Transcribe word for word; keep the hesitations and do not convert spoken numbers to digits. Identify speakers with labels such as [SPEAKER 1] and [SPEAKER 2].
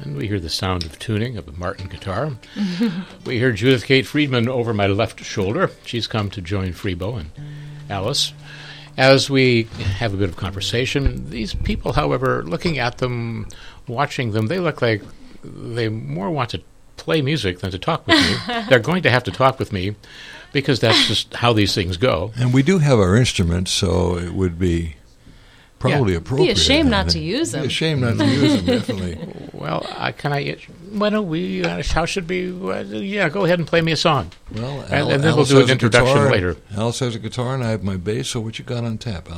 [SPEAKER 1] And we hear the sound of tuning of a Martin guitar. We hear Judith Kate Friedman over my left shoulder. She's come to join Freebo and Alice. As we have a bit of conversation, these people, however, looking at them, watching them, they look like they more want to play music than to talk with me. They're going to have to talk with me because that's just how these things go.
[SPEAKER 2] And we do have our instruments, so it would be probably
[SPEAKER 1] yeah.
[SPEAKER 2] appropriate.
[SPEAKER 3] Be a shame not to use them.
[SPEAKER 2] Be a shame not to use them, definitely.
[SPEAKER 1] Well, uh, can I? Why don't we? Uh, how should we? Uh, yeah, go ahead and play me a song.
[SPEAKER 2] Well,
[SPEAKER 1] and,
[SPEAKER 2] Al,
[SPEAKER 1] and then
[SPEAKER 2] Alice
[SPEAKER 1] we'll do
[SPEAKER 2] has
[SPEAKER 1] an
[SPEAKER 2] a
[SPEAKER 1] introduction
[SPEAKER 2] guitar,
[SPEAKER 1] later.
[SPEAKER 2] Alice has a guitar, and I have my bass. So what you got on tap, Al?